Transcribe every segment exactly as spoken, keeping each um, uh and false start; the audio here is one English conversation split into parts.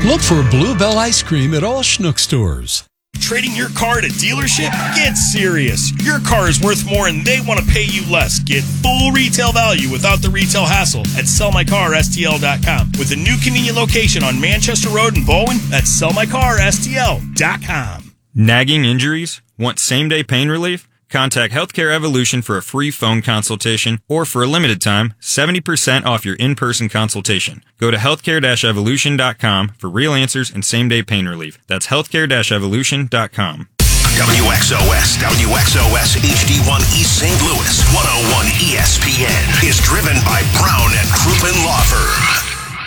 Look for Bluebell ice cream at all Schnuck stores. Trading your car at a dealership? Get serious. Your car is worth more and they want to pay you less. Get full retail value without the retail hassle at sell my car S T L dot com. With a new convenient location on Manchester Road in Bowen, that's sell my car S T L dot com. Nagging injuries? Want same-day pain relief? Contact Healthcare Evolution for a free phone consultation, or for a limited time, seventy percent off your in-person consultation. Go to healthcare dash evolution dot com for real answers and same-day pain relief. That's healthcare dash evolution dot com. W X O S, W X O S H D one East Saint Louis, one oh one E S P N is driven by Brown and Crouppen Law Firm.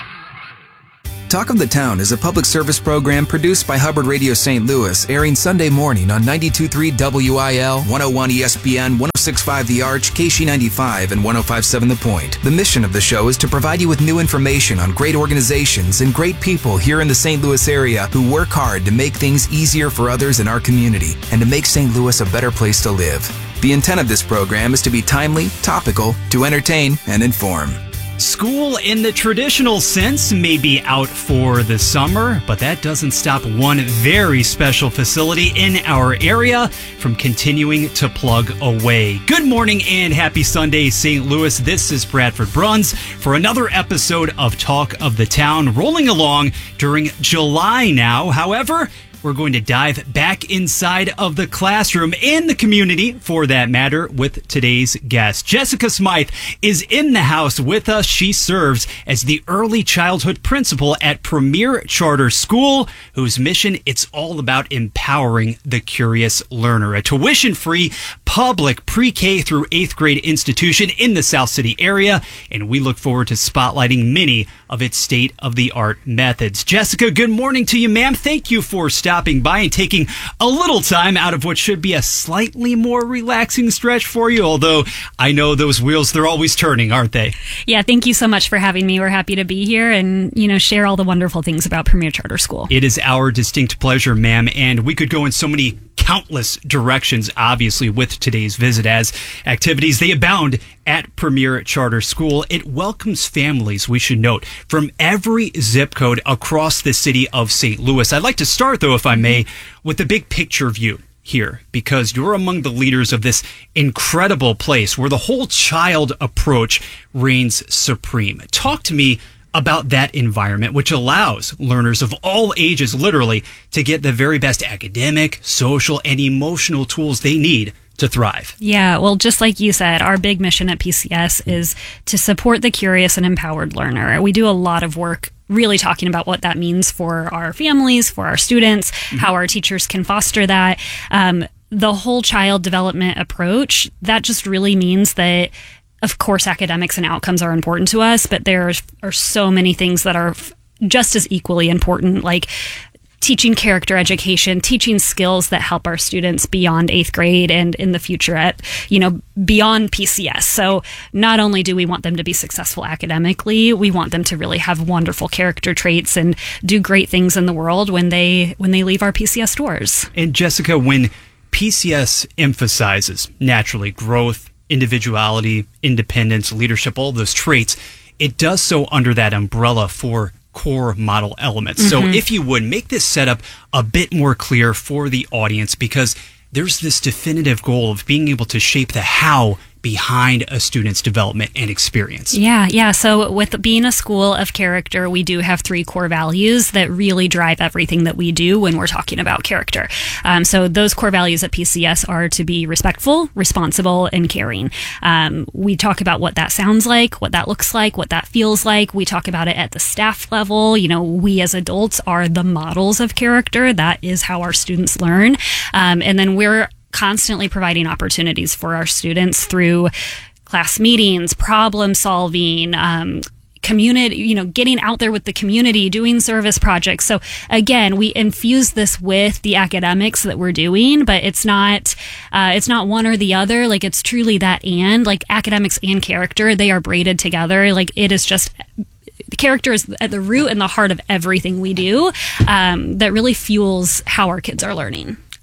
Talk of the Town is a public service program produced by Hubbard Radio Saint Louis, airing Sunday morning on ninety-two point three W I L, one oh one E S P N, one oh six point five The Arch, K S H E ninety-five, and one oh five point seven The Point. The mission of the show is to provide you with new information on great organizations and great people here in the Saint Louis area who work hard to make things easier for others in our community and to make Saint Louis a better place to live. The intent of this program is to be timely, topical, to entertain, and inform. School in the traditional sense may be out for the summer, but that doesn't stop one very special facility in our area from continuing to plug away. Good morning and happy Sunday, Saint Louis. This is Bradford Bruns for another episode of Talk of the Town, rolling along during July now. However, we're going to dive back inside of the classroom and the community, for that matter, with today's guest. Jessica Smythe is in the house with us. She serves as the early childhood principal at Premier Charter School, whose mission, it's all about empowering the curious learner. A tuition-free public pre-K through eighth grade institution in the South City area, and we look forward to spotlighting many of its state-of-the-art methods. Jessica, good morning to you, ma'am. Thank you for stopping by and taking a little time out of what should be a slightly more relaxing stretch for you, although I know those wheels, they're always turning, aren't they? Yeah, thank you so much for having me. We're happy to be here and, you know, share all the wonderful things about Premier Charter School. It is our distinct pleasure, ma'am, and we could go in so many countless directions, obviously, with today's visit, as activities, they abound at Premier Charter School. It welcomes families, we should note, from every zip code across the city of Saint Louis. I'd like to start, though, if I may, with the big picture view here, because you're among the leaders of this incredible place where the whole child approach reigns supreme. Talk to me about that environment, which allows learners of all ages, literally, to get the very best academic, social, and emotional tools they need to thrive. Yeah, well, just like you said, our big mission at P C S is to support the curious and empowered learner. We do a lot of work really talking about what that means for our families, for our students, mm-hmm. how our teachers can foster that. Um, the whole child development approach, that just really means that, of course, academics and outcomes are important to us, but there are so many things that are just as equally important, like teaching character education, teaching skills that help our students beyond eighth grade and in the future at, you know, beyond P C S. So not only do we want them to be successful academically, we want them to really have wonderful character traits and do great things in the world when they when they leave our P C S doors. And Jessica, when P C S emphasizes naturally growth, individuality, independence, leadership, all those traits, it does so under that umbrella for core model elements. Mm-hmm. So if you would, make this setup a bit more clear for the audience, because there's this definitive goal of being able to shape the how behind a student's development and experience. Yeah, yeah. So with being a school of character, we do have three core values that really drive everything that we do when we're talking about character. Um, so those core values at P C S are to be respectful, responsible, and caring. Um, we talk about what that sounds like, what that looks like, what that feels like. We talk about it at the staff level. You know, we as adults are the models of character. That is how our students learn. Um, and then we're constantly providing opportunities for our students through class meetings, problem solving, um, community, you know, getting out there with the community, doing service projects. So again, we infuse this with the academics that we're doing, but it's not, uh, it's not one or the other. Like, it's truly that and, like, academics and character, they are braided together. Like, it is just, the character is at the root and the heart of everything we do, um, that really fuels how our kids are learning.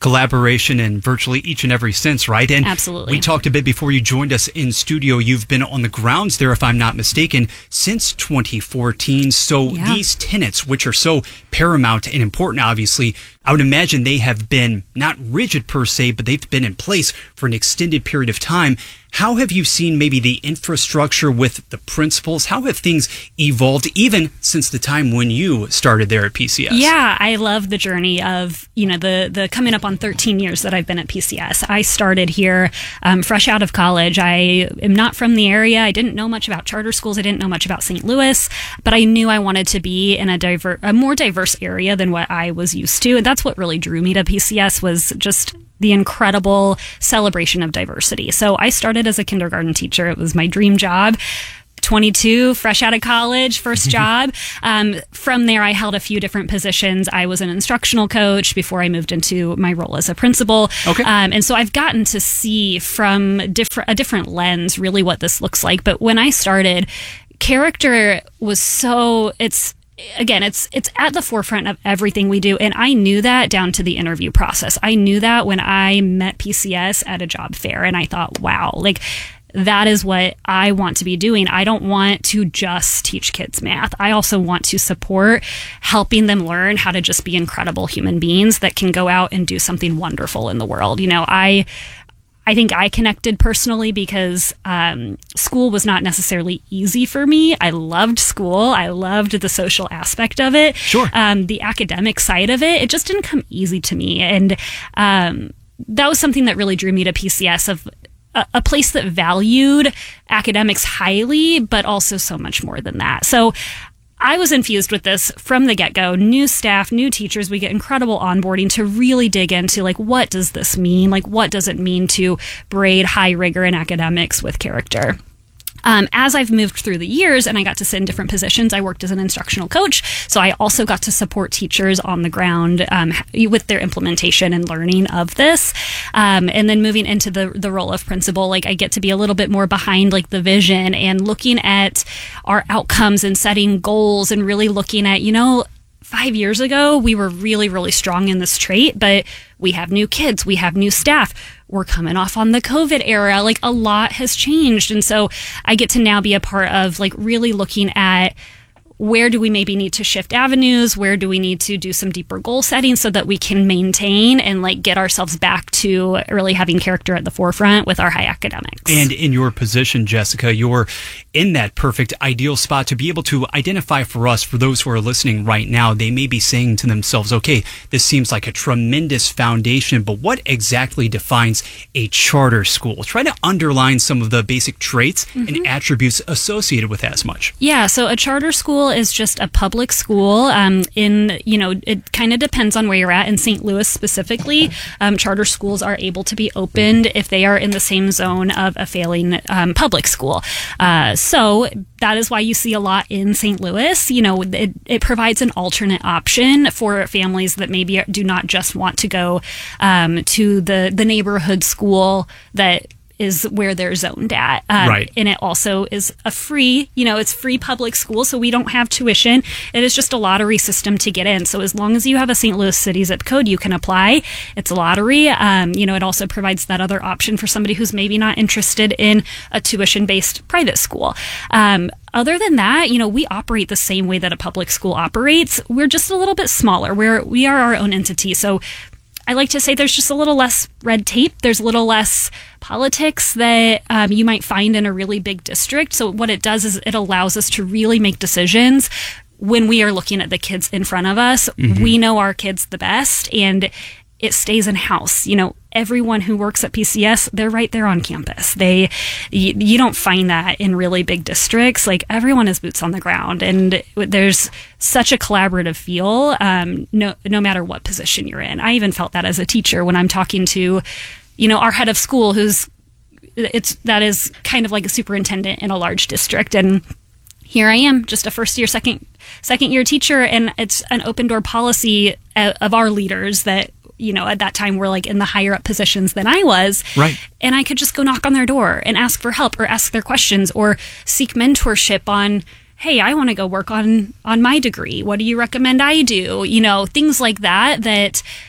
collaboration in virtually each and every sense, right? And absolutely. We talked a bit before you joined us in studio. You've been on the grounds there, if I'm not mistaken, since twenty fourteen. So yeah. these tenets, which are so paramount and important, obviously, I would imagine they have been not rigid per se, but they've been in place for an extended period of time. How have you seen maybe the infrastructure with the principals? How have things evolved even since the time when you started there at P C S? Yeah, I love the journey of, you know, the, the coming up on thirteen years that I've been at P C S. I started here um, fresh out of college. I am not from the area. I didn't know much about charter schools. I didn't know much about Saint Louis, but I knew I wanted to be in a diver- a more diverse area than what I was used to. And that's what really drew me to P C S, was just the incredible celebration of diversity. So I started as a kindergarten teacher. It was my dream job. twenty-two, fresh out of college, first job. Um, from there, I held a few different positions. I was an instructional coach before I moved into my role as a principal. Okay. Um, and so I've gotten to see from different a different lens really what this looks like. But when I started, character was so, it's, again, it's it's at the forefront of everything we do. And I knew that down to the interview process. I knew that when I met P C S at a job fair, and I thought, wow, like, that is what I want to be doing. I don't want to just teach kids math. I also want to support helping them learn how to just be incredible human beings that can go out and do something wonderful in the world. You know, I I think I connected personally because um, school was not necessarily easy for me. I loved school. I loved the social aspect of it. Sure. Um, the academic side of it, it just didn't come easy to me. And um, that was something that really drew me to P C S, of a, a place that valued academics highly, but also so much more than that. So I was infused with this from the get-go. New staff, new teachers, we get incredible onboarding to really dig into, like, what does this mean? Like, what does it mean to braid high rigor in academics with character? Um, as I've moved through the years and I got to sit in different positions, I worked as an instructional coach. So I also got to support teachers on the ground um, with their implementation and learning of this. Um, and then moving into the the role of principal, like, I get to be a little bit more behind, like, the vision and looking at our outcomes and setting goals and really looking at, you know, five years ago, we were really, really strong in this trait, but we have new kids, we have new staff, we're coming off on the COVID era, like, a lot has changed. And so I get to now be a part of, like, really looking at where do we maybe need to shift avenues? Where do we need to do some deeper goal setting so that we can maintain and, like, get ourselves back to really having character at the forefront with our high academics? And in your position, Jessica, you're in that perfect ideal spot to be able to identify for us, for those who are listening right now, they may be saying to themselves, okay, this seems like a tremendous foundation, but what exactly defines a charter school? Try to underline some of the basic traits mm-hmm. and attributes associated with that as much. Yeah, so a charter school is just a public school. Um, in, you know, it kind of depends on where you're at. In Saint Louis specifically, um, charter schools are able to be opened if they are in the same zone of a failing um, public school. Uh, so that is why you see a lot in Saint Louis. You know, it, it provides an alternate option for families that maybe do not just want to go um, to the, the neighborhood school that is where they're zoned at. Um, right. And it also is a free, you know, it's free public school, so we don't have tuition. It is just a lottery system to get in. So as long as you have a Saint Louis City zip code, you can apply. It's a lottery. Um, you know, it also provides that other option for somebody who's maybe not interested in a tuition-based private school. Um, Other than that, you know, we operate the same way that a public school operates. We're just a little bit smaller. We're, we are our own entity. So I like to say there's just a little less red tape. There's a little less politics that um, you might find in a really big district. So what it does is it allows us to really make decisions when we are looking at the kids in front of us. Mm-hmm. We know our kids the best, and it stays in house. You know, everyone who works at P C S, they're right there on campus. They, you, you don't find that in really big districts. Like, everyone is boots on the ground, and there's such a collaborative feel, um, no, no matter what position you're in. I even felt that as a teacher when I'm talking to, you know, our head of school, who's, it's, that is kind of like a superintendent in a large district. And here I am, just a first year, second, second year teacher. And it's an open door policy of our leaders that, you know, at that time were like in the higher up positions than I was. Right. And I could just go knock on their door and ask for help or ask their questions or seek mentorship on, hey, I want to go work on, on my degree. What do you recommend I do? You know, things like that, that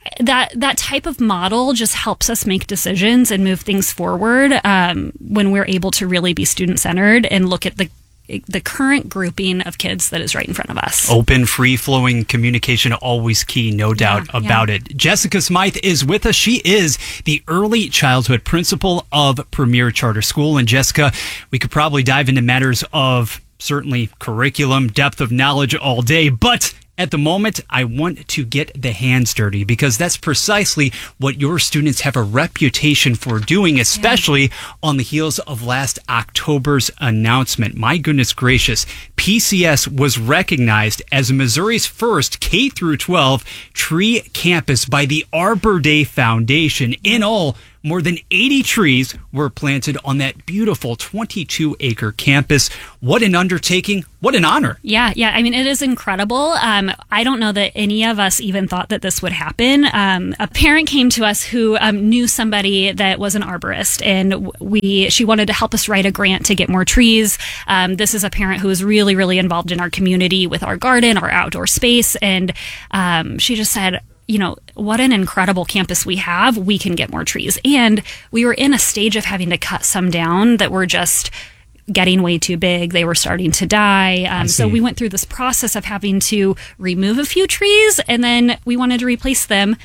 that that type of model just helps us make decisions and move things forward um, when we're able to really be student-centered and look at the the current grouping of kids that is right in front of us. Open, free-flowing communication, always key, no doubt yeah, about yeah. it. Jessica Smythe is with us. She is the early childhood principal of Premier Charter School. And Jessica, we could probably dive into matters of certainly curriculum, depth of knowledge all day, but at the moment, I want to get the hands dirty because that's precisely what your students have a reputation for doing, especially yeah. on the heels of last October's announcement. My goodness gracious, P C S was recognized as Missouri's first K through twelve tree campus by the Arbor Day Foundation. In all, more than eighty trees were planted on that beautiful twenty-two acre campus. What an undertaking. What an honor. Yeah, yeah. I mean, it is incredible. Um, I don't know that any of us even thought that this would happen. Um, a parent came to us who um, knew somebody that was an arborist, and we she wanted to help us write a grant to get more trees. Um, this is a parent who is really, really involved in our community with our garden, our outdoor space, and um, she just said, you know, what an incredible campus we have. We can get more trees. And we were in a stage of having to cut some down that were just getting way too big. They were starting to die. Um, so we went through this process of having to remove a few trees, and then we wanted to replace them.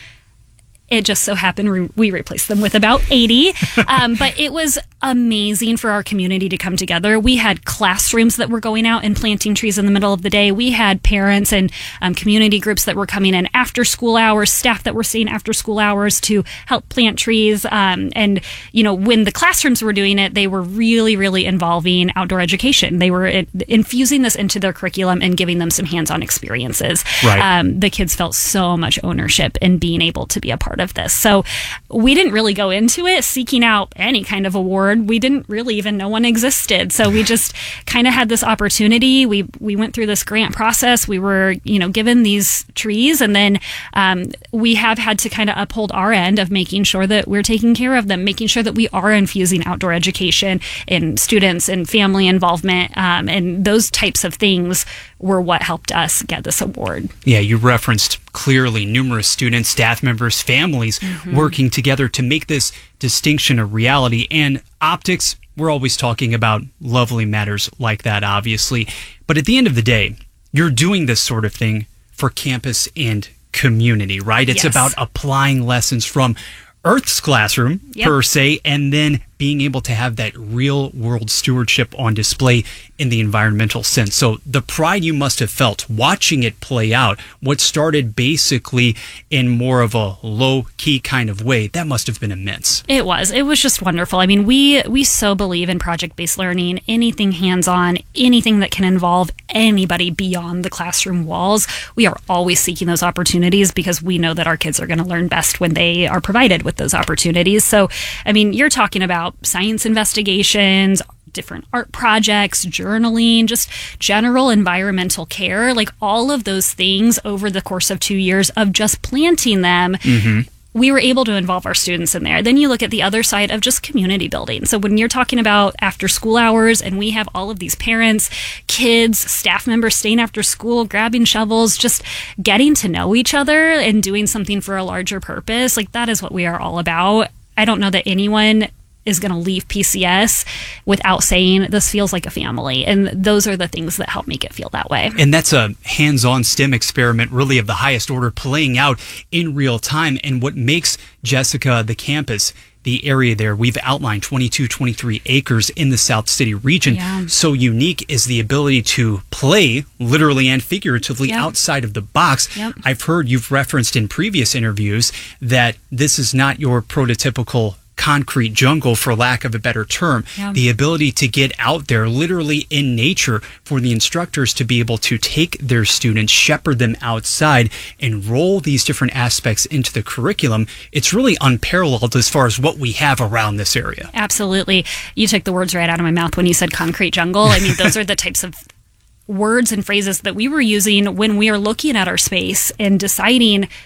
It just so happened re- we replaced them with about eighty. Um, but it was amazing for our community to come together. We had classrooms that were going out and planting trees in the middle of the day. We had parents and um, community groups that were coming in after school hours, staff that were staying after school hours to help plant trees. Um, and, you know, when the classrooms were doing it, they were really, really involving outdoor education. They were in- infusing this into their curriculum and giving them some hands-on experiences. Right. Um, the kids felt so much ownership in being able to be a part of this. So we didn't really go into it seeking out any kind of award. We didn't really even know one existed. So we just kind of had this opportunity. We we went through this grant process. We were, you know, given these trees, and then um, we have had to kind of uphold our end of making sure that we're taking care of them, making sure that we are infusing outdoor education in students and family involvement, um, and those types of things were what helped us get this award. Yeah, you referenced clearly numerous students, staff members, families mm-hmm. working together to make this distinction a reality. And optics, we're always talking about lovely matters like that, obviously. But at the end of the day, you're doing this sort of thing for campus and community, right? It's yes. about applying lessons from Earth's classroom, yep. per se, and then being able to have that real world stewardship on display in the environmental sense. So the pride you must have felt watching it play out, what started basically in more of a low key kind of way, that must have been immense. It was. It was just wonderful. I mean, we we so believe in project-based learning, anything hands-on, anything that can involve anybody beyond the classroom walls. We are always seeking those opportunities because we know that our kids are going to learn best when they are provided with those opportunities. So, I mean, you're talking about science investigations, different art projects, journaling, just general environmental care, like all of those things over the course of two years of just planting them. Mm-hmm. We were able to involve our students in there. Then you look at the other side of just community building. So when you're talking about after school hours and we have all of these parents, kids, staff members staying after school, grabbing shovels, just getting to know each other and doing something for a larger purpose, like that is what we are all about. I don't know that anyone is going to leave P C S without saying this feels like a family. And those are the things that help make it feel that way. And that's a hands-on STEM experiment really of the highest order playing out in real time. And what makes Jessica, the campus, the area there, we've outlined twenty-two, twenty-three acres in the South City region, yeah. so unique is the ability to play literally and figuratively yep. outside of the box. Yep. I've heard you've referenced in previous interviews that this is not your prototypical concrete jungle, for lack of a better term. Yeah. The ability to get out there literally in nature for the instructors to be able to take their students, shepherd them outside, and roll these different aspects into the curriculum. It's really unparalleled as far as what we have around this area. Absolutely. You took the words right out of my mouth when you said concrete jungle. I mean, those are the types of words and phrases that we were using when we are looking at our space and deciding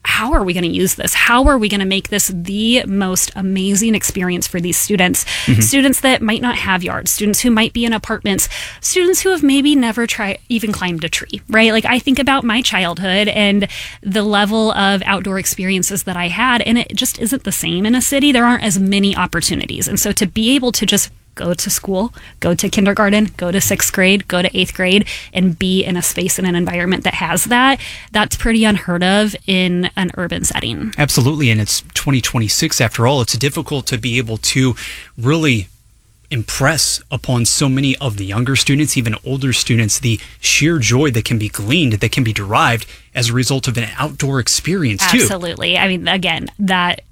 how are we going to use this? How are we going to make this the most amazing experience for these students? Mm-hmm. Students that might not have yards, students who might be in apartments, students who have maybe never tried, even climbed a tree, right? Like I think about my childhood and the level of outdoor experiences that I had, and it just isn't the same in a city. There aren't as many opportunities. And so to be able to just go to school, go to kindergarten, go to sixth grade, go to eighth grade, and be in a space and an environment that has that, that's pretty unheard of in an urban setting. Absolutely. And it's twenty twenty-six after all. It's difficult to be able to really impress upon so many of the younger students, even older students, the sheer joy that can be gleaned, that can be derived as a result of an outdoor experience too. Absolutely. I mean, again, that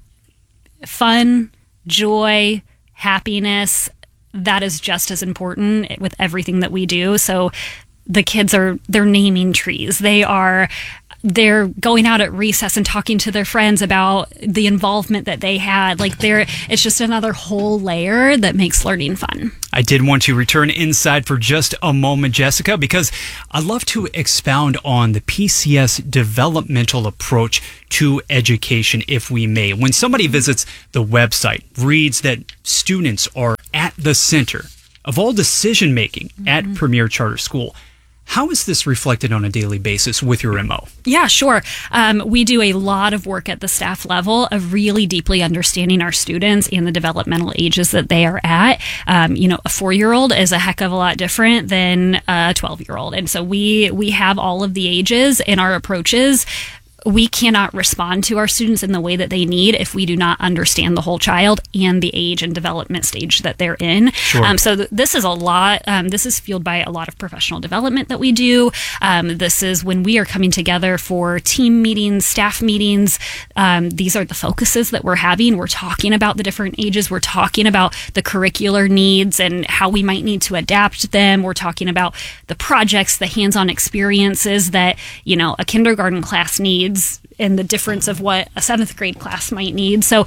fun, joy, happiness, that is just as important with everything that we do. So the kids are, they're naming trees. They are, they're going out at recess and talking to their friends about the involvement that they had. Like they're, it's just another whole layer that makes learning fun. I did want to return inside for just a moment, Jessica, because I'd love to expound on the P C S developmental approach to education, if we may. When somebody visits the website, reads that students are at the center of all decision making mm-hmm. at Premier Charter School, how is this reflected on a daily basis with your M O? Yeah, sure. Um, we do a lot of work at the staff level of really deeply understanding our students and the developmental ages that they are at. Um, you know, a four-year-old is a heck of a lot different than a twelve-year-old. And so we we have all of the ages in our approaches. We cannot respond to our students in the way that they need if we do not understand the whole child and the age and development stage that they're in. Sure. Um, so th- this is a lot. Um, this is fueled by a lot of professional development that we do. Um, this is when we are coming together for team meetings, staff meetings. Um, these are the focuses that we're having. We're talking about the different ages. We're talking about the curricular needs and how we might need to adapt them. We're talking about the projects, the hands-on experiences that, you know, a kindergarten class needs, and the difference of what a seventh grade class might need. So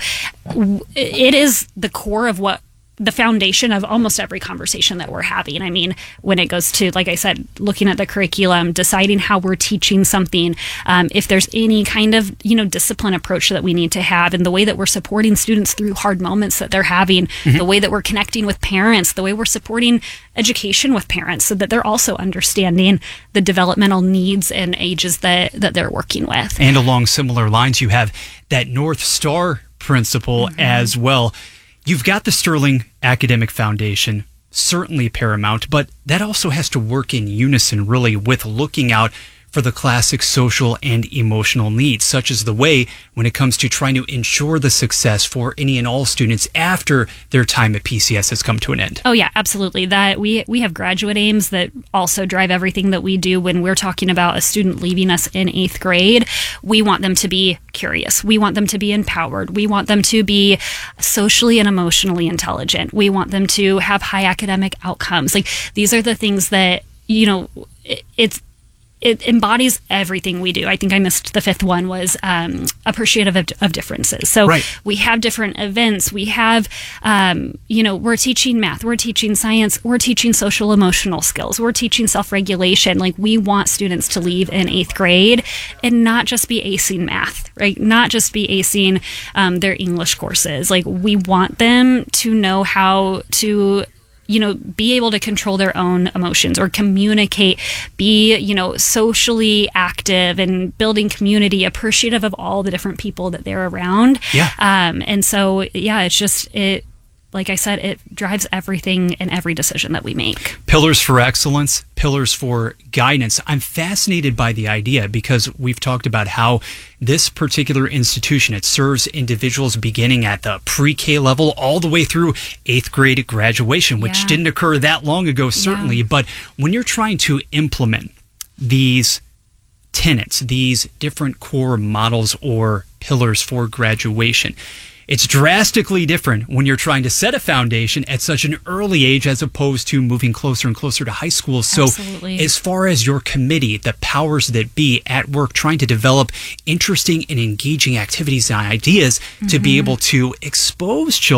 it is the core of what the foundation of almost every conversation that we're having. I mean, when it goes to, like I said, looking at the curriculum, deciding how we're teaching something, um, if there's any kind of, you know, discipline approach that we need to have, and the way that we're supporting students through hard moments that they're having, mm-hmm. the way that we're connecting with parents, the way we're supporting education with parents so that they're also understanding the developmental needs and ages that, that they're working with. And along similar lines, you have that North Star principle mm-hmm. as well. You've got the Sterling Academic Foundation, certainly paramount, but that also has to work in unison, really, with looking out for the classic social and emotional needs, such as the way when it comes to trying to ensure the success for any and all students after their time at P C S has come to an end. Oh yeah, absolutely. That we we have graduate aims that also drive everything that we do. When we're talking about a student leaving us in eighth grade, we want them to be curious. We want them to be empowered. We want them to be socially and emotionally intelligent. We want them to have high academic outcomes. Like these are the things that, you know, it, it's it embodies everything we do. I think I missed the fifth one was um, appreciative of, of differences. So right. we have different events. We have, um, you know, we're teaching math, we're teaching science, we're teaching social emotional skills, we're teaching self-regulation. Like we want students to leave in eighth grade and not just be acing math, right? Not just be acing um, their English courses. Like we want them to know how to, you know, be able to control their own emotions or communicate, be, you know, socially active and building community, appreciative of all the different people that they're around. Yeah. Um, and so, yeah, it's just, it, like I said, it drives everything and every decision that we make. Pillars for excellence, pillars for guidance. I'm fascinated by the idea because we've talked about how this particular institution, it serves individuals beginning at the pre-K level all the way through eighth grade graduation, which Yeah. didn't occur that long ago, certainly. Yeah. But when you're trying to implement these tenets, these different core models or pillars for graduation, it's drastically different when you're trying to set a foundation at such an early age as opposed to moving closer and closer to high school. So Absolutely. As far as your committee, the powers that be at work trying to develop interesting and engaging activities and ideas mm-hmm. to be able to expose children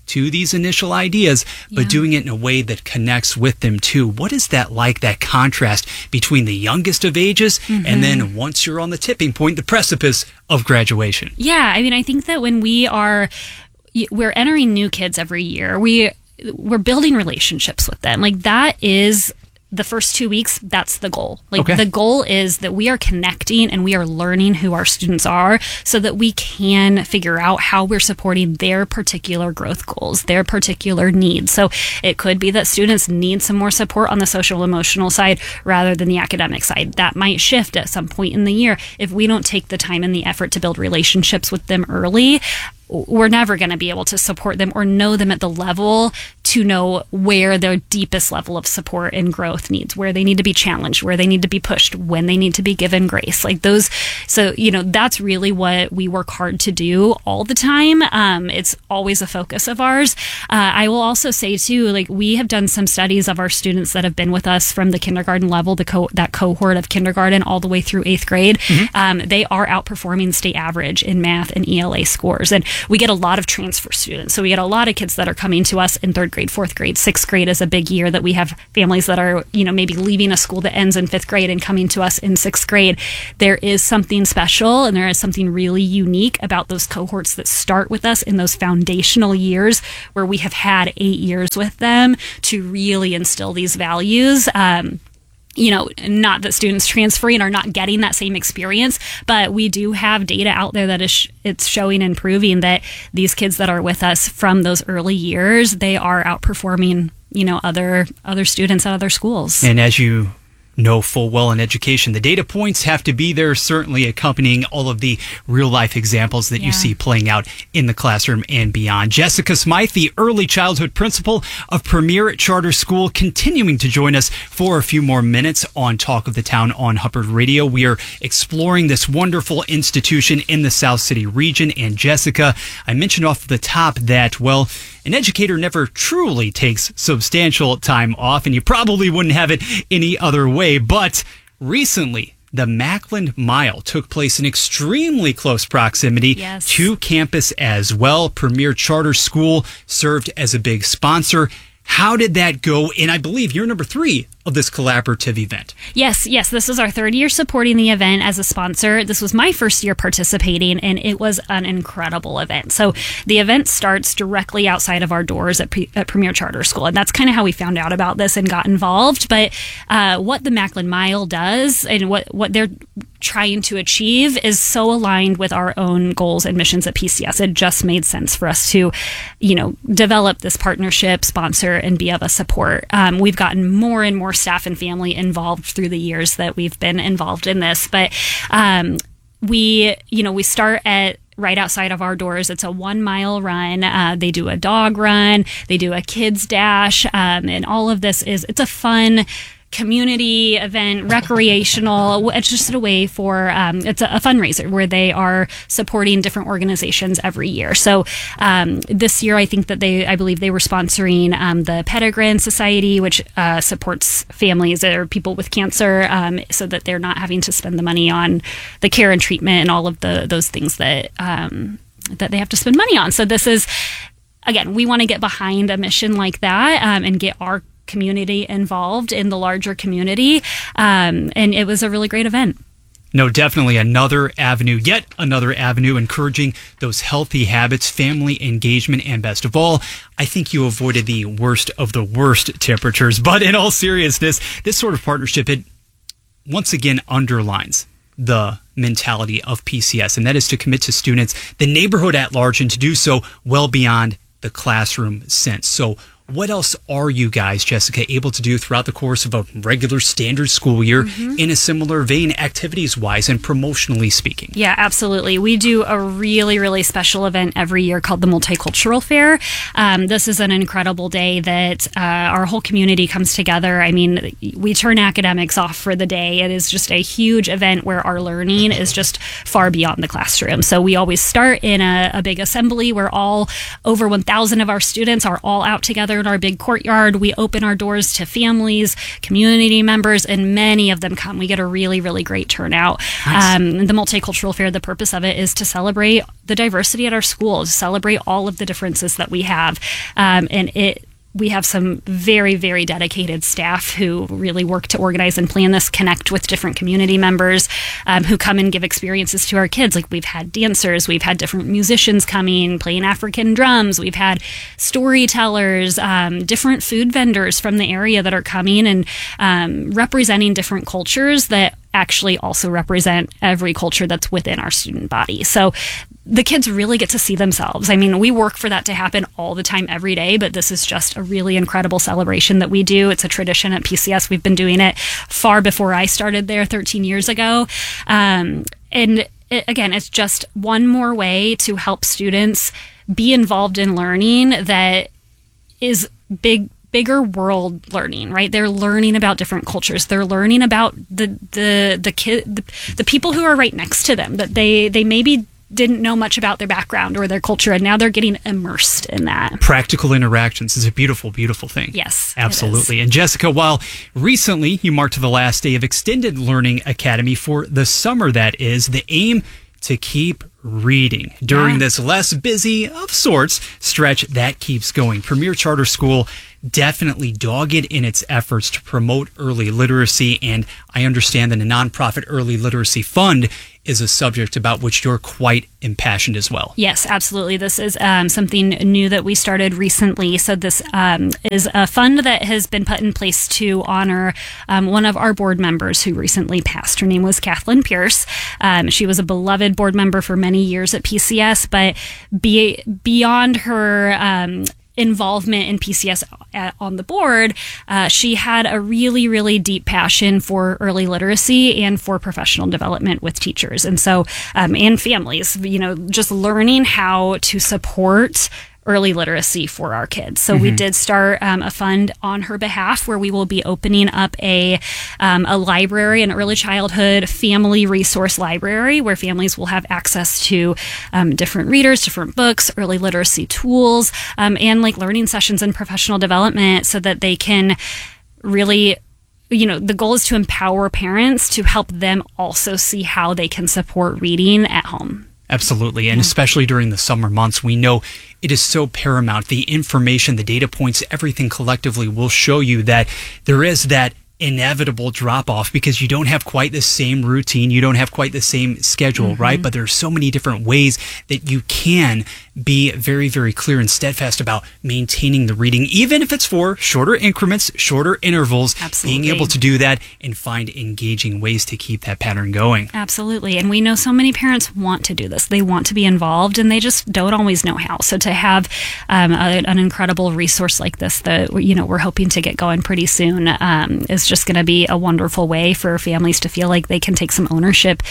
to these initial ideas, but Yeah. doing it in a way that connects with them too. What is that like, that contrast between the youngest of ages Mm-hmm. and then once you're on the tipping point, the precipice of graduation? Yeah, I mean, I think that when we are, we're entering new kids every year, we, we're building relationships with them. Like that is the first two weeks, that's the goal. Like Okay. the goal is that we are connecting and we are learning who our students are so that we can figure out how we're supporting their particular growth goals, their particular needs. So it could be that students need some more support on the social emotional side rather than the academic side. That might shift at some point in the year if we don't take the time and the effort to build relationships with them early. We're never going to be able to support them or know them at the level to know where their deepest level of support and growth needs, where they need to be challenged, where they need to be pushed, when they need to be given grace. Like those. So, you know, that's really what we work hard to do all the time. Um, it's always a focus of ours. Uh, I will also say too, like we have done some studies of our students that have been with us from the kindergarten level, the co- that cohort of kindergarten all the way through eighth grade. Mm-hmm. Um, they are outperforming state average in math and E L A scores. And we get a lot of transfer students. So we get a lot of kids that are coming to us in third grade, fourth grade. Sixth grade is a big year that we have families that are, you know, maybe leaving a school that ends in fifth grade and coming to us in sixth grade. There is something special and there is something really unique about those cohorts that start with us in those foundational years where we have had eight years with them to really instill these values. Um, you know, not that students transferring are not getting that same experience, but we do have data out there that is sh- it's showing and proving that these kids that are with us from those early years, they are outperforming, you know, other other students at other schools. And as you know full well in education, the data points have to be there, certainly accompanying all of the real life examples that Yeah. you see playing out in the classroom and beyond. Jessica Smythe, the early childhood principal of Premier Charter School, continuing to join us for a few more minutes on Talk of the Town on Hubbard Radio. We are exploring this wonderful institution in the South City region. And Jessica, I mentioned off the top that, well, an educator never truly takes substantial time off, and you probably wouldn't have it any other way. But recently, the Mackland Mile took place in extremely close proximity Yes. to campus as well. Premier Charter School served as a big sponsor. How did that go? And I believe you're number three of this collaborative event. Yes, yes. This is our third year supporting the event as a sponsor. This was my first year participating, and it was an incredible event. So the event starts directly outside of our doors at, Pre- at Premier Charter School, and that's kind of how we found out about this and got involved. But uh, what the Mackland Mile does and what, what they're trying to achieve is so aligned with our own goals and missions at P C S. It just made sense for us to, you know, develop this partnership, sponsor, and be of a support. Um, we've gotten more and more staff and family involved through the years that we've been involved in this. But um, we, you know, we start at right outside of our doors. It's a one mile run. Uh, they do a dog run. They do a kids dash. Um, and all of this is, it's a fun community event, recreational. It's just a way for, um, it's a, a fundraiser where they are supporting different organizations every year. So um, this year, I think that they, I believe they were sponsoring um, the Pettigrew Society, which uh, supports families or people with cancer, um, so that they're not having to spend the money on the care and treatment and all of the those things that um, that they have to spend money on. So this is, again, we want to get behind a mission like that um, and get our community involved in the larger community. Um, and it was a really great event. No, definitely another avenue, yet another avenue, encouraging those healthy habits, family engagement, and best of all, I think you avoided the worst of the worst temperatures. But in all seriousness, this sort of partnership, it once again underlines the mentality of P C S, and that is to commit to students, the neighborhood at large, and to do so well beyond the classroom sense. So what else are you guys, Jessica, able to do throughout the course of a regular standard school year mm-hmm. in a similar vein, activities-wise and promotionally speaking? Yeah, absolutely. We do a really, really special event every year called the Multicultural Fair. Um, this is an incredible day that uh, our whole community comes together. I mean, we turn academics off for the day. It is just a huge event where our learning is just far beyond the classroom. So we always start in a, a big assembly where all over one thousand of our students are all out together gather in our big courtyard. We open our doors to families, community members, and many of them come. We get a really, really great turnout. Nice. Um, the Multicultural Fair, the purpose of it is to celebrate the diversity at our schools, celebrate all of the differences that we have. Um, and it We have some very, very dedicated staff who really work to organize and plan this, connect with different community members um, who come and give experiences to our kids. Like we've had dancers, we've had different musicians coming, playing African drums, we've had storytellers, um, different food vendors from the area that are coming and um, representing different cultures that actually also represent every culture that's within our student body. So the kids really get to see themselves. I mean, we work for that to happen all the time, every day, but this is just a really incredible celebration that we do. It's a tradition at P C S. We've been doing it far before I started there thirteen years ago. Um, and it, again, it's just one more way to help students be involved in learning that is big bigger world learning, right? They're learning about different cultures. They're learning about the the the kid the, the people who are right next to them that they they maybe didn't know much about their background or their culture, and now they're getting immersed in that. Practical interactions is a beautiful, beautiful thing. Yes, absolutely. And Jessica, while recently you marked the last day of Extended Learning Academy for the summer, that is, the aim to keep reading during yeah. this less busy of sorts stretch that keeps going. Premier Charter School definitely dogged in its efforts to promote early literacy, and I understand that a nonprofit early literacy fund is a subject about which you're quite impassioned as well. Yes, absolutely. This is um, something new that we started recently. So this um, is a fund that has been put in place to honor um, one of our board members who recently passed. Her name was Kathleen Pierce. Um, she was a beloved board member for many years at P C S, but be, beyond her um, involvement in P C S at, on the board, uh, she had a really, really deep passion for early literacy and for professional development with teachers. And so, um, and families, you know, just learning how to support early literacy for our kids. So mm-hmm. we did start um, a fund on her behalf where we will be opening up a um, a library, an early childhood family resource library where families will have access to um, different readers, different books, early literacy tools, um, and like learning sessions and professional development so that they can really, you know, the goal is to empower parents to help them also see how they can support reading at home. Absolutely. And especially during the summer months, we know it is so paramount. The information, the data points, everything collectively will show you that there is that inevitable drop off because you don't have quite the same routine. You don't have quite the same schedule, mm-hmm. right? But there are so many different ways that you can be very, very clear and steadfast about maintaining the reading, even if it's for shorter increments, shorter intervals, Absolutely. Being able to do that and find engaging ways to keep that pattern going. Absolutely. And we know so many parents want to do this. They want to be involved and they just don't always know how. So to have um, a, an incredible resource like this that, you know, we're hoping to get going pretty soon um, is just going to be a wonderful way for families to feel like they can take some ownership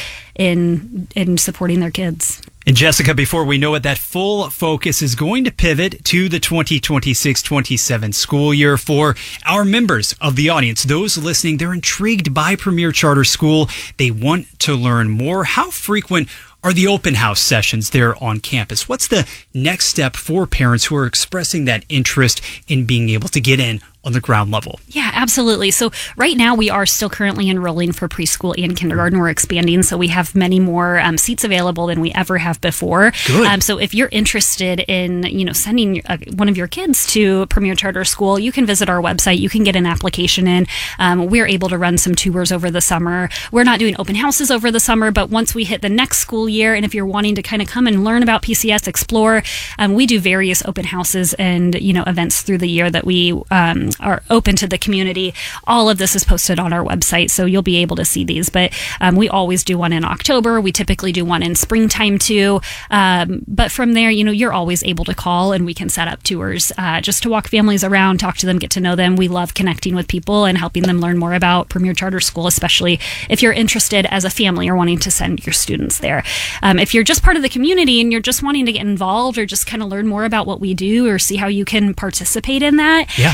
in in supporting their kids. And Jessica, before we know it, that full focus is going to pivot to the twenty twenty-six twenty-seven school year for our members of the audience. Those listening, they're intrigued by Premier Charter School. They want to learn more. How frequent are the open house sessions there on campus? What's the next step for parents who are expressing that interest in being able to get in on the ground level? Yeah, absolutely. So right now we are still currently enrolling for preschool and kindergarten. We're expanding, so we have many more um, seats available than we ever have before. Good. Um, so if you're interested in, you know, sending uh, one of your kids to Premier Charter School, you can visit our website. You can get an application in. Um, we're able to run some tours over the summer. We're not doing open houses over the summer, but once we hit the next school year, and if you're wanting to kind of come and learn about P C S, explore, um, we do various open houses and, you know, events through the year that we um, are open to the community. All of this is posted on our website, so you'll be able to see these. But um, we always do one in October. We typically do one in springtime too. Um, but from there, you know, you're always able to call and we can set up tours uh, just to walk families around, talk to them, get to know them. We love connecting with people and helping them learn more about Premier Charter School, especially if you're interested as a family or wanting to send your students there. Um, if you're just part of the community and you're just wanting to get involved or just kind of learn more about what we do or see how you can participate in that, yeah. um, we're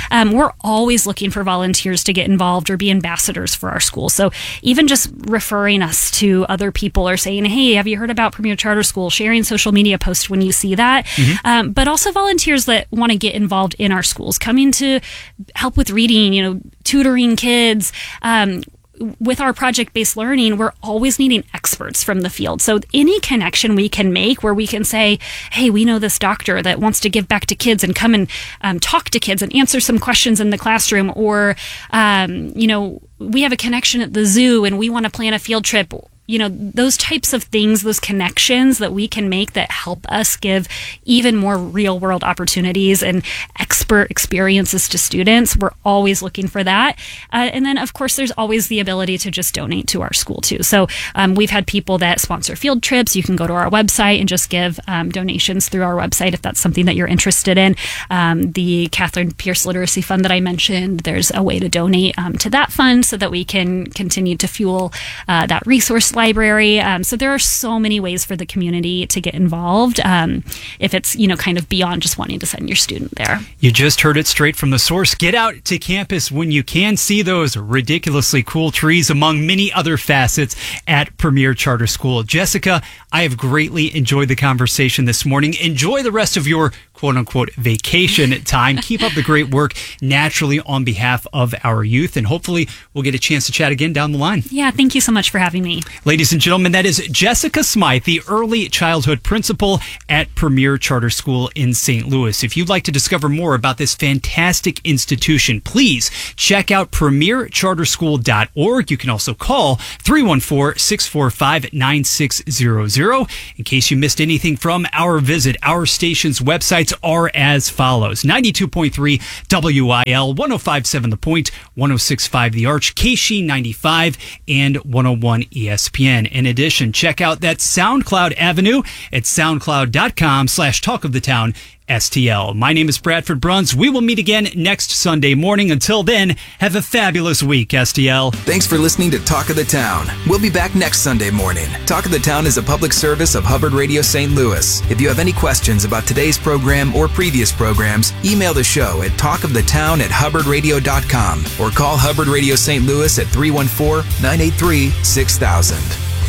we're always looking for volunteers to get involved or be ambassadors for our school. So even just referring us to other people or saying, hey, have you heard about Premier Charter School? Sharing social media posts when you see that. Mm-hmm. Um, but also volunteers that want to get involved in our schools, coming to help with reading, you know, tutoring kids. Um, with our project-based learning, we're always needing experts from the field. So any connection we can make where we can say, hey, we know this doctor that wants to give back to kids and come and um, talk to kids and answer some questions in the classroom, or, um, you know, we have a connection at the zoo and we want to plan a field trip. You know, those types of things, those connections that we can make that help us give even more real world opportunities and expert experiences to students. We're always looking for that. Uh, and then, of course, there's always the ability to just donate to our school, too. So um, we've had people that sponsor field trips. You can go to our website and just give um, donations through our website if that's something that you're interested in. Um, the Catherine Pierce Literacy Fund that I mentioned, there's a way to donate um, to that fund so that we can continue to fuel uh, that resource library. Um, so there are so many ways for the community to get involved um, if it's, you know, kind of beyond just wanting to send your student there. You just heard it straight from the source. Get out to campus when you can. See those ridiculously cool trees among many other facets at Premier Charter School. Jessica, I have greatly enjoyed the conversation this morning. Enjoy the rest of your quote-unquote vacation time. Keep up the great work naturally on behalf of our youth, and hopefully we'll get a chance to chat again down the line. Yeah, thank you so much for having me. Ladies and gentlemen, that is Jessica Smythe, the early childhood principal at Premier Charter School in Saint Louis. If you'd like to discover more about this fantastic institution, please check out premier charter school dot org. You can also call three one four, six four five, nine six zero zero. In case you missed anything from our visit, our station's websites are as follows: ninety-two point three W I L, one oh five point seven The Point, one oh six point five The Arch, K S H E ninety-five, and one oh one E S P N. In addition, check out that SoundCloud avenue at soundcloud.com slash talk of the town S T L. My name is Bradford Bruns. We will meet again next Sunday morning. Until then, have a fabulous week, S T L. Thanks for listening to Talk of the Town. We'll be back next Sunday morning. Talk of the Town is a public service of Hubbard Radio Saint Louis. If you have any questions about today's program or previous programs, email the show at talkofthetown at hubbard radio dot com or call Hubbard Radio Saint Louis at three one four, nine eight three, six thousand.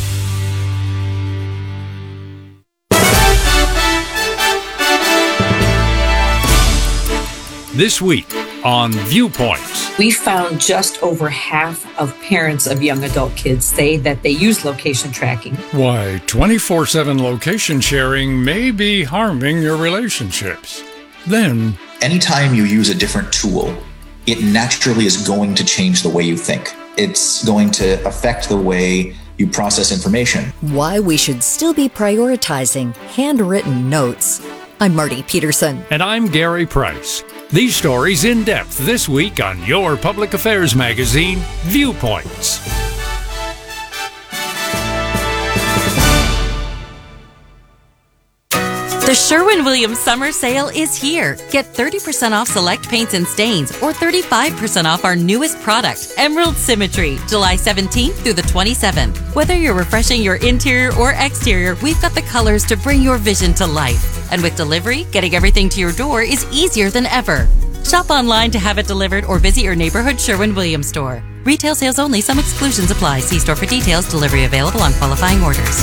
This week on Viewpoints. We found just over half of parents of young adult kids say that they use location tracking. Why twenty-four seven location sharing may be harming your relationships. Then, anytime you use a different tool, it naturally is going to change the way you think. It's going to affect the way you process information. Why we should still be prioritizing handwritten notes. I'm Marty Peterson. And I'm Gary Price. These stories in depth this week on your public affairs magazine, Viewpoints. The Sherwin-Williams Summer Sale is here. Get thirty percent off select paints and stains or thirty-five percent off our newest product, Emerald Symmetry, July seventeenth through the twenty-seventh. Whether you're refreshing your interior or exterior, we've got the colors to bring your vision to life. And with delivery, getting everything to your door is easier than ever. Shop online to have it delivered or visit your neighborhood Sherwin-Williams store. Retail sales only. Some exclusions apply. See store for details. Delivery available on qualifying orders.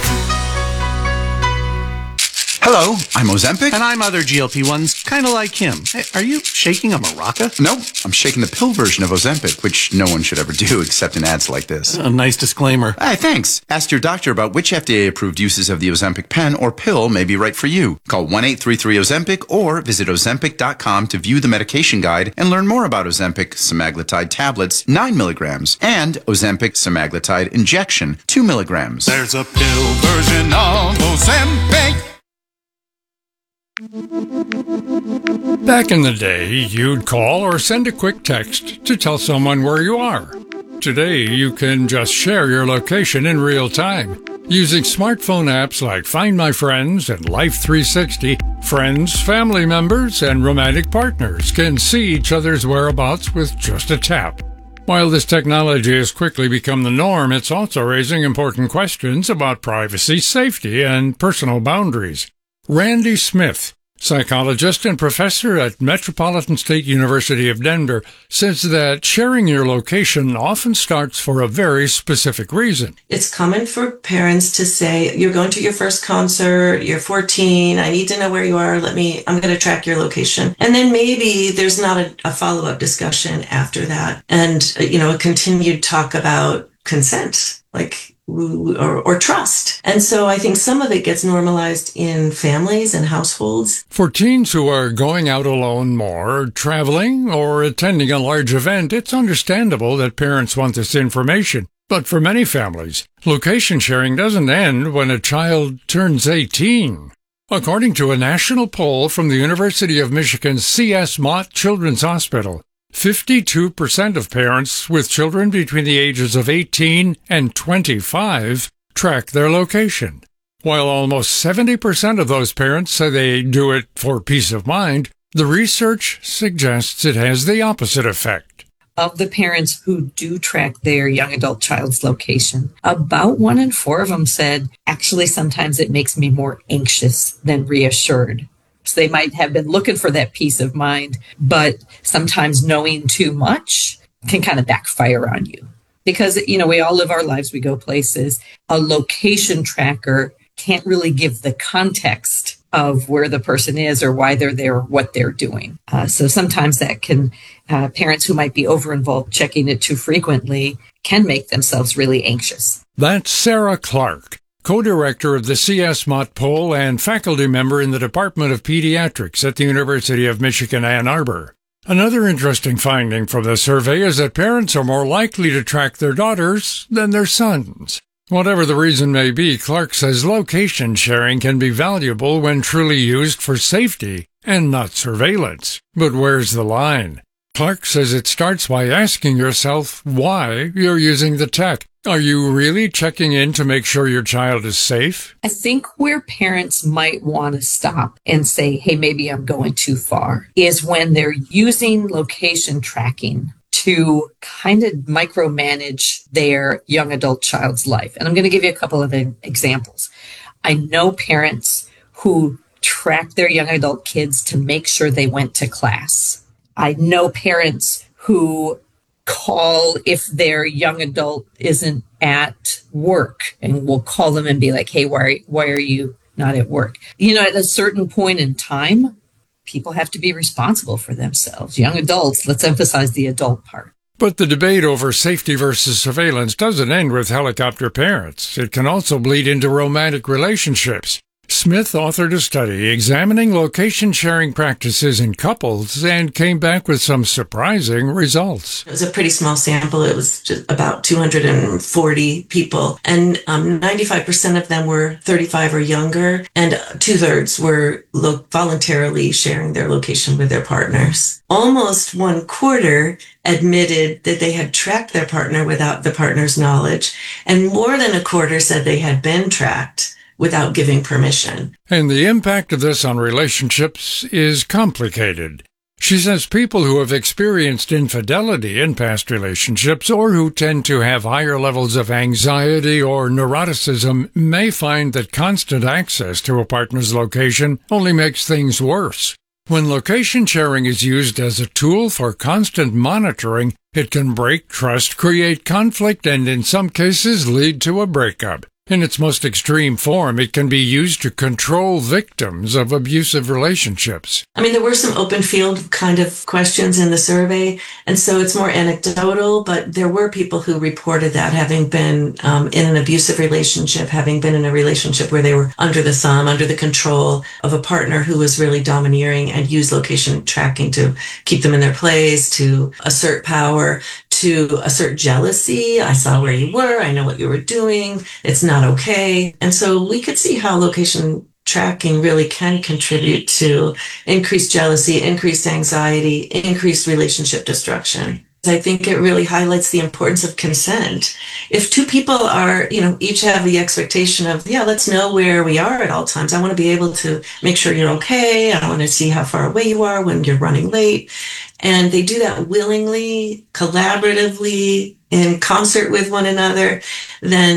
Hello, I'm Ozempic. And I'm other G L P ones, kind of like him. Hey, are you shaking a maraca? No, I'm shaking the pill version of Ozempic, which no one should ever do except in ads like this. A nice disclaimer. Hey, thanks. Ask your doctor about which F D A-approved uses of the Ozempic pen or pill may be right for you. Call one eight three three Ozempic or visit ozempic dot com to view the medication guide and learn more about Ozempic semaglutide tablets, nine milligrams, and Ozempic semaglutide injection, two milligrams. There's a pill version of Ozempic. Back in the day, you'd call or send a quick text to tell someone where you are. Today, you can just share your location in real time. Using smartphone apps like Find My Friends and Life three sixty, friends, family members, and romantic partners can see each other's whereabouts with just a tap. While this technology has quickly become the norm, it's also raising important questions about privacy, safety, and personal boundaries. Randy Smith, Psychologist and professor at Metropolitan State University of Denver says that sharing your location often starts for a very specific reason. It's common for parents to say, you're going to your first concert, you're fourteen, I need to know where you are, let me, I'm going to track your location. And then maybe there's not a, a follow-up discussion after that. And, you know, a continued talk about consent, like, Or, or trust. And so I think some of it gets normalized in families and households. For teens who are going out alone more, traveling, or attending a large event, it's understandable that parents want this information. But for many families, location sharing doesn't end when a child turns eighteen. According to a national poll from the University of Michigan's C S Mott Children's Hospital, fifty-two percent of parents with children between the ages of eighteen and twenty-five track their location. While almost seventy percent of those parents say they do it for peace of mind, the research suggests it has the opposite effect. Of the parents who do track their young adult child's location, about one in four of them said, actually, sometimes it makes me more anxious than reassured. So they might have been looking for that peace of mind, but sometimes knowing too much can kind of backfire on you. Because, you know, we all live our lives, we go places. A location tracker can't really give the context of where the person is or why they're there or what they're doing. Uh, so sometimes that can, uh, parents who might be over-involved checking it too frequently can make themselves really anxious. That's Sarah Clark, co-director of the C S Mott poll and faculty member in the Department of Pediatrics at the University of Michigan, Ann Arbor. Another interesting finding from the survey is that parents are more likely to track their daughters than their sons. Whatever the reason may be, Clark says location sharing can be valuable when truly used for safety and not surveillance. But where's the line? Clark says it starts by asking yourself why you're using the tech. Are you really checking in to make sure your child is safe? I think where parents might want to stop and say, hey, maybe I'm going too far, is when they're using location tracking to kind of micromanage their young adult child's life. And I'm going to give you a couple of examples. I know parents who track their young adult kids to make sure they went to class. I know parents who call if their young adult isn't at work and will call them and be like, hey, why, why are you not at work? You know, at a certain point in time, people have to be responsible for themselves. Young adults, let's emphasize the adult part. But the debate over safety versus surveillance doesn't end with helicopter parents. It can also bleed into romantic relationships. Smith authored a study examining location-sharing practices in couples and came back with some surprising results. It was a pretty small sample. It was just about two hundred forty people, and um, ninety-five percent of them were thirty-five or younger, and two-thirds were lo- voluntarily sharing their location with their partners. Almost one quarter admitted that they had tracked their partner without the partner's knowledge, and more than a quarter said they had been tracked without giving permission. And the impact of this on relationships is complicated. She says people who have experienced infidelity in past relationships or who tend to have higher levels of anxiety or neuroticism may find that constant access to a partner's location only makes things worse. When location sharing is used as a tool for constant monitoring, it can break trust, create conflict, and in some cases lead to a breakup. In its most extreme form, it can be used to control victims of abusive relationships. I mean, there were some open field kind of questions in the survey, and so it's more anecdotal, but there were people who reported that having been um, in an abusive relationship, having been in a relationship where they were under the thumb, under the control of a partner who was really domineering and used location tracking to keep them in their place, to assert power, to assert jealousy. I saw where you were. I know what you were doing. It's not okay. And so we could see how location tracking really can contribute to increased jealousy, increased anxiety, increased relationship destruction. I think it really highlights the importance of consent. If two people are, you know, each have the expectation of, yeah, let's know where we are at all times. I want to be able to make sure you're okay. I want to see how far away you are when you're running late. And they do that willingly, collaboratively, in concert with one another, then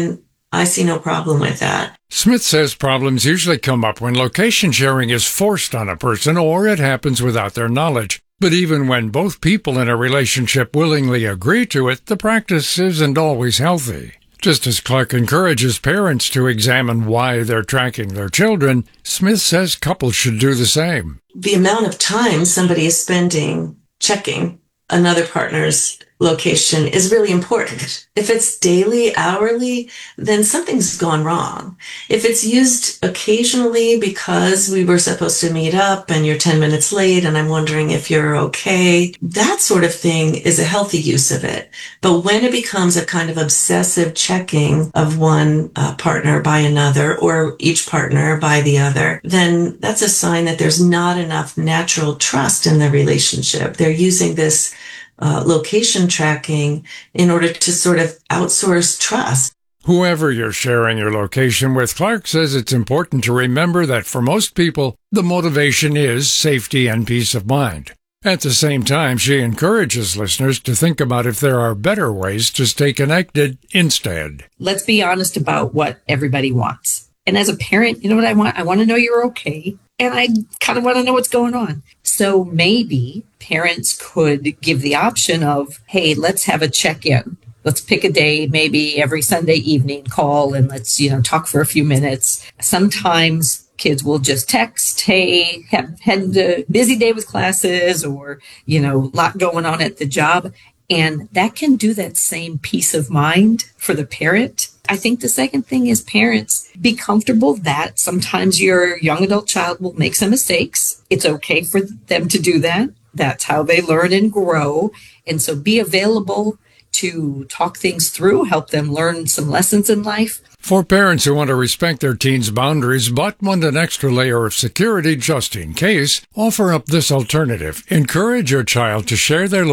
I see no problem with that. Smith says problems usually come up when location sharing is forced on a person or it happens without their knowledge. But even when both people in a relationship willingly agree to it, the practice isn't always healthy. Just as Clark encourages parents to examine why they're tracking their children, Smith says couples should do the same. The amount of time somebody is spending checking another partner's location is really important. If it's daily, hourly, then something's gone wrong. If it's used occasionally because we were supposed to meet up and you're ten minutes late and I'm wondering if you're okay, that sort of thing is a healthy use of it. But when it becomes a kind of obsessive checking of one uh, partner by another or each partner by the other, then that's a sign that there's not enough natural trust in the relationship. They're using this Uh, location tracking in order to sort of outsource trust. Whoever you're sharing your location with, Clark says it's important to remember that for most people, the motivation is safety and peace of mind. At the same time, she encourages listeners to think about if there are better ways to stay connected instead. Let's be honest about what everybody wants. And as a parent, you know what I want? I want to know you're okay. And I kind of want to know what's going on. So maybe parents could give the option of, hey, let's have a check-in. Let's pick a day, maybe every Sunday evening, call and let's, you know, talk for a few minutes. Sometimes kids will just text, hey, have had a busy day with classes or, you know, a lot going on at the job. And that can do that same peace of mind for the parent. I think the second thing is parents be comfortable that sometimes your young adult child will make some mistakes. It's okay for them to do that. That's how they learn and grow. And so be available to talk things through, help them learn some lessons in life. For parents who want to respect their teens' boundaries but want an extra layer of security just in case, offer up this alternative. Encourage your child to share their